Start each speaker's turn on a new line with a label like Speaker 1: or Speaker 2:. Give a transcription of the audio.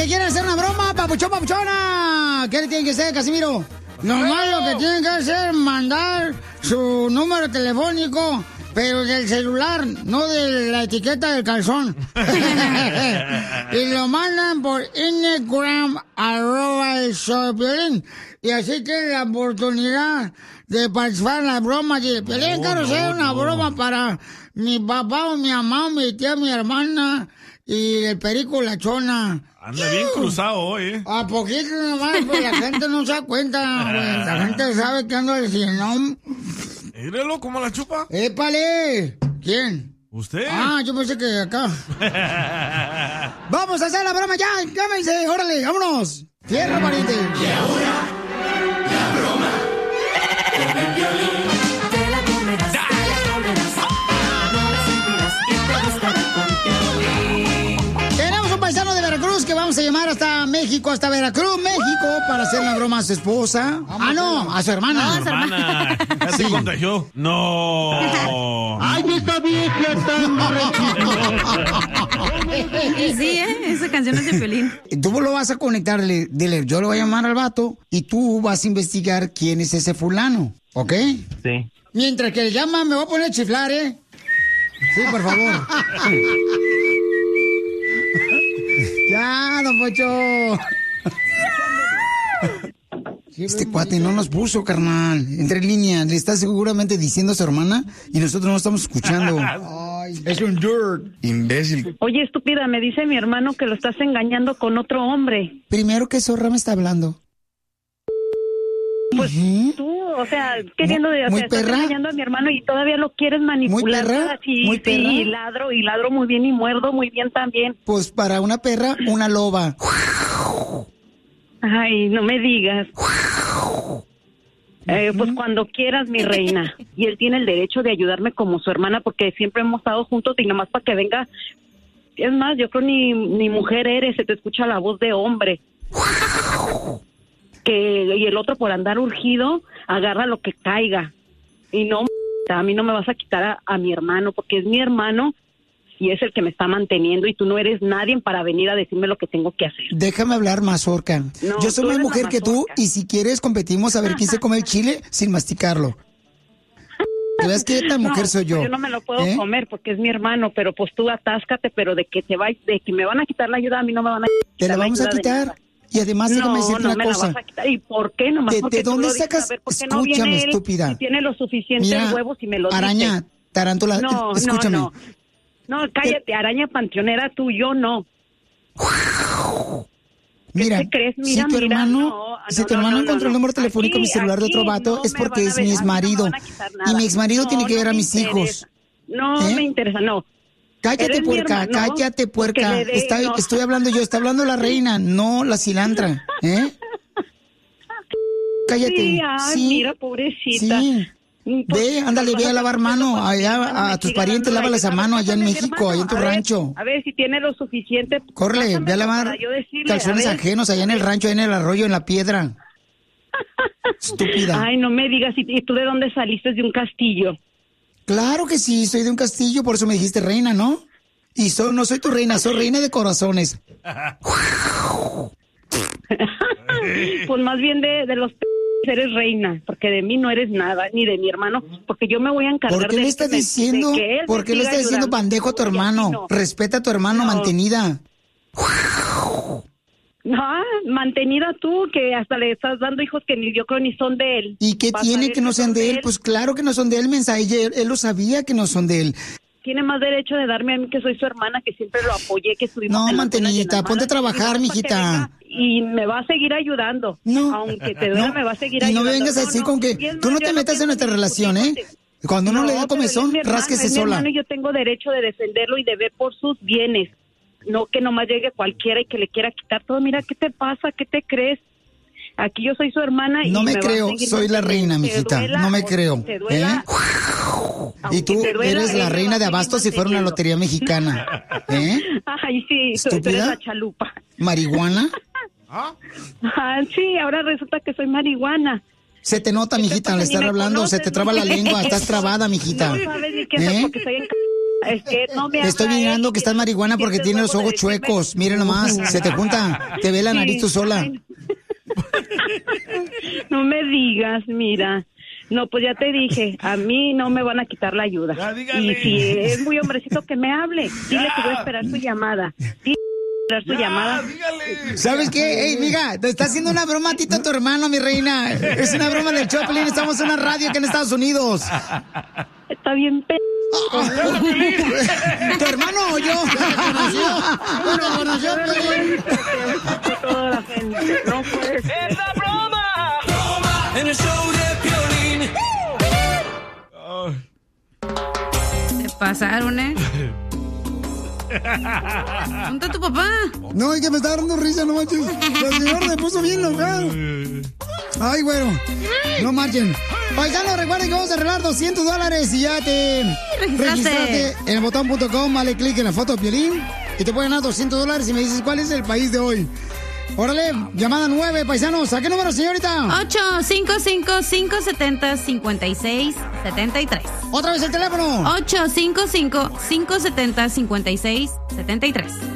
Speaker 1: que quieren hacer una broma, papuchón, papuchona. ¿Qué le tienen que hacer, Casimiro? Nomás lo que tienen que hacer es mandar su número telefónico, pero del celular, no de la etiqueta del calzón. Y lo mandan por Instagram, @el_show_de_Piolín. Y así tienen la oportunidad de participar en la broma. Y Piolín, quiero hacer una broma para mi papá, o mi mamá, mi tía, mi hermana y el perico la chona.
Speaker 2: Anda bien cruzado hoy,
Speaker 1: A poquito nomás, pues la gente no se da cuenta, güey. La gente sabe que ando diciendo.
Speaker 2: Mírelo, ¿cómo la chupa?
Speaker 1: ¡Épale! ¿Quién?
Speaker 2: ¿Usted?
Speaker 1: Ah, yo pensé que acá. ¡Vamos a hacer la broma ya! ¡Llámense! ¡Órale! ¡Vámonos! ¡Fierro, pariente!
Speaker 3: Y ahora, la broma con el Piolín. Te la comerás, te la comerás. No la sentirás y te gustará con Piolín.
Speaker 1: Tenemos un paisano de Veracruz que vamos a llamar hasta México, hasta Veracruz, México, para hacer una broma a su esposa. No, a su hermana.
Speaker 2: No, a su hermana. Ya se contagió. No.
Speaker 3: Ay, esta vieja tan
Speaker 4: Sí, esa canción es de Piolín.
Speaker 1: Tú lo vas a conectar, dile, yo lo voy a llamar al vato y tú vas a investigar quién es ese fulano, ¿ok?
Speaker 5: Sí.
Speaker 1: Mientras que le llama, me voy a poner a chiflar, ¿eh? Sí, por favor. Ya, don Pocho. Este cuate no nos puso, carnal. Entre líneas, le está seguramente diciendo a su hermana y nosotros no estamos escuchando. Ay, es un dirt. Imbécil.
Speaker 6: Oye, estúpida, me dice mi hermano que lo estás engañando con otro hombre.
Speaker 1: Primero, ¿qué zorra me está hablando?
Speaker 6: Pues tú, o sea, queriendo de, o
Speaker 1: muy
Speaker 6: sea, estás
Speaker 1: perra.
Speaker 6: engañando a mi hermano y todavía lo quieres manipular.
Speaker 1: Muy perra,
Speaker 6: Sí,
Speaker 1: muy
Speaker 6: sí,
Speaker 1: perra.
Speaker 6: y ladro muy bien y muerdo muy bien también.
Speaker 1: Pues para una perra, una loba.
Speaker 6: Ay, no me digas. Pues cuando quieras, mi reina. Y él tiene el derecho de ayudarme como su hermana porque siempre hemos estado juntos y nomás para que venga. Es más, yo creo ni mujer eres, se te escucha la voz de hombre. Y el otro por andar urgido, agarra lo que caiga. Y no, a mí no me vas a quitar a mi hermano porque es mi hermano y es el que me está manteniendo y tú no eres nadie para venir a decirme lo que tengo que hacer.
Speaker 1: Déjame hablar, mazorca.
Speaker 6: No,
Speaker 1: yo soy
Speaker 6: tú
Speaker 1: más
Speaker 6: eres la
Speaker 1: mujer que tú y si quieres competimos a ver quién se come el chile sin masticarlo. ¿Te ves qué tan mujer soy yo?
Speaker 6: Yo no me lo puedo comer porque es mi hermano, pero pues tú atáscate, pero de que me van a quitar la ayuda, a mí no me van a quitar.
Speaker 1: Te la vamos a
Speaker 6: ayuda de
Speaker 1: quitar.
Speaker 6: nada.
Speaker 1: Y además, déjame decirte
Speaker 6: no
Speaker 1: una
Speaker 6: me
Speaker 1: cosa.
Speaker 6: la vas a quitar. ¿Y por qué? Nomás porque
Speaker 1: ¿De
Speaker 6: tú
Speaker 1: dónde
Speaker 6: lo dices.
Speaker 1: sacas?
Speaker 6: A ver, ¿por qué no
Speaker 1: Escúchame,
Speaker 6: viene él
Speaker 1: estúpida.
Speaker 6: y tiene lo suficiente
Speaker 1: Mira,
Speaker 6: huevos y me lo dice?
Speaker 1: araña, tarántula, escúchame.
Speaker 6: No, cállate, araña panteonera tú, yo no.
Speaker 1: Mira,
Speaker 6: ¿Qué crees? Mira,
Speaker 1: si tu
Speaker 6: mira,
Speaker 1: hermano, si tu hermano encontró el número telefónico en mi celular de otro vato, es porque es mi exmarido. Y mi exmarido tiene que ver a mis hijos.
Speaker 6: No me interesa, no.
Speaker 1: Cállate,
Speaker 6: Eres mi
Speaker 1: puerca,
Speaker 6: hermano,
Speaker 1: cállate, puerca.
Speaker 6: porque le dé- no.
Speaker 1: Estoy hablando yo, está hablando la reina, no la cilantra, ¿eh? Cállate.
Speaker 6: Sí, ay, mira, pobrecita.
Speaker 1: Sí. Ve, ándale, ve a lavar mano allá a tus
Speaker 6: siga
Speaker 1: parientes,
Speaker 6: dando
Speaker 1: lávalas a
Speaker 6: like.
Speaker 1: mano allá en
Speaker 6: Pásame,
Speaker 1: México,
Speaker 6: hermano,
Speaker 1: allá en tu
Speaker 6: a ver,
Speaker 1: rancho.
Speaker 6: A ver si tiene lo suficiente.
Speaker 1: Córrele, ve a
Speaker 6: pásamelo
Speaker 1: lavar
Speaker 6: para yo decirle,
Speaker 1: calzones
Speaker 6: a ver.
Speaker 1: ajenos allá en el rancho, allá en el arroyo, en la piedra. Estúpida.
Speaker 6: Ay, no me digas, ¿y tú de dónde saliste? De un castillo.
Speaker 1: Claro que sí, soy de un castillo, por eso me dijiste reina, ¿no? Y no soy tu reina, soy reina de corazones.
Speaker 6: Pues más bien de los eres reina, porque de mí no eres nada, ni de mi hermano, porque yo me voy a encargar
Speaker 1: ¿Por qué
Speaker 6: de
Speaker 1: le
Speaker 6: que
Speaker 1: estás
Speaker 6: me-
Speaker 1: diciendo?
Speaker 6: de que él
Speaker 1: ¿Por
Speaker 6: me
Speaker 1: qué le
Speaker 6: siga
Speaker 1: estás diciendo
Speaker 6: ayudando?
Speaker 1: bandejo a tu hermano?
Speaker 6: no.
Speaker 1: Respeta a tu hermano,
Speaker 6: No.
Speaker 1: mantenida.
Speaker 6: No, mantenida tú, que hasta le estás dando hijos que ni yo creo ni son de él.
Speaker 1: ¿Y qué
Speaker 6: Vas a
Speaker 1: tiene
Speaker 6: ver
Speaker 1: que no sean
Speaker 6: son
Speaker 1: de él? Pues claro que no son de él, mensaje. Él lo sabía que no son de él.
Speaker 6: Tiene más derecho de darme a mí que soy su hermana, que siempre lo apoyé, que estuvimos
Speaker 1: No,
Speaker 6: en las buenas y en
Speaker 1: mantenidita,
Speaker 6: las
Speaker 1: ponte a
Speaker 6: malas,
Speaker 1: trabajar,
Speaker 6: y nomás para que
Speaker 1: mijita.
Speaker 6: venga Y me va a seguir ayudando.
Speaker 1: No.
Speaker 6: Aunque te duela,
Speaker 1: No.
Speaker 6: me va a seguir
Speaker 1: Y no
Speaker 6: ayudando.
Speaker 1: me vengas a decir con que
Speaker 6: Y es
Speaker 1: tú
Speaker 6: más,
Speaker 1: no te
Speaker 6: yo
Speaker 1: metas en nuestra relación, ¿eh? Cuando uno le da
Speaker 6: pero
Speaker 1: comezón,
Speaker 6: es mi hermano,
Speaker 1: rásquese
Speaker 6: es mi
Speaker 1: sola.
Speaker 6: hermano y yo tengo derecho de defenderlo y de ver por sus bienes. No que nomás llegue cualquiera y que le quiera quitar todo. Mira, ¿qué te pasa? ¿Qué te crees? Aquí yo soy su hermana y
Speaker 1: No me
Speaker 6: va a
Speaker 1: creo,
Speaker 6: seguir
Speaker 1: soy la reina,
Speaker 6: manteniendo.
Speaker 1: mijita.
Speaker 6: Te duela
Speaker 1: No me
Speaker 6: o
Speaker 1: creo.
Speaker 6: te duela,
Speaker 1: Y tú
Speaker 6: te duela,
Speaker 1: eres la
Speaker 6: él me
Speaker 1: reina
Speaker 6: va a
Speaker 1: de
Speaker 6: seguir
Speaker 1: abastos si fuera una
Speaker 6: manteniendo.
Speaker 1: lotería mexicana. ¿Eh?
Speaker 6: Ay, sí, tú eres
Speaker 1: ¿Estúpida?
Speaker 6: la chalupa.
Speaker 1: ¿Marihuana?
Speaker 6: Ah, sí, ahora resulta que soy marihuana.
Speaker 1: Se te nota, mijita, al
Speaker 6: Ni
Speaker 1: estar
Speaker 6: me
Speaker 1: hablando, se
Speaker 6: conoces,
Speaker 1: te traba
Speaker 6: ni
Speaker 1: la
Speaker 6: me-
Speaker 1: lengua, estás trabada, mijita.
Speaker 6: No sabes ni qué es porque soy Es que no me
Speaker 1: Estoy
Speaker 6: habla
Speaker 1: mirando
Speaker 6: él,
Speaker 1: que estás marihuana porque
Speaker 6: tiene
Speaker 1: tienes los ojos chuecos. Miren nomás, se te junta, te ve la nariz tú sola.
Speaker 6: Ay, no me digas, mira. No, pues ya te dije, a mí no me van a quitar la ayuda.
Speaker 2: Ya, dígale.
Speaker 6: Y si es muy hombrecito, que me hable. Dile que voy a esperar su llamada. Dile que voy a esperar su llamada.
Speaker 2: Dígale.
Speaker 1: ¿Sabes qué? Ey, mija, te está haciendo una broma a ti, a tu hermano, mi reina. Es una broma del Choplin. Estamos en una radio aquí en Estados Unidos.
Speaker 6: Está bien,
Speaker 1: ¿Tu hermano o yo? ¿Te reconoció, Piolín?
Speaker 6: toda la gente. No puede ser.
Speaker 3: ¡Es la broma! En el show de Piolín.
Speaker 4: Se pasaron, ¿eh? ¿Dónde está tu papá?
Speaker 1: No, es que me está dando risa, no manches. La señora me puso bien loca. Ay, bueno, no marchen. Paisanos, recuerden que vamos a arreglar $200 y ya te registraste en el botón.com. Dale clic en la foto de Piolín y te pueden dar $200 y me dices cuál es el país de hoy. Órale, llamada 9, paisanos. ¿A qué número, señorita?
Speaker 4: 855-570-5673.
Speaker 1: Otra vez el teléfono.
Speaker 4: 855-570-5673.